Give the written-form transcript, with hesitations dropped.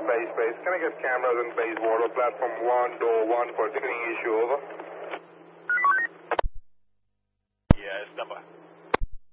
base. Can I get cameras in base water, platform 1, door 1 for ticketing issue, over? Yeah, it's number.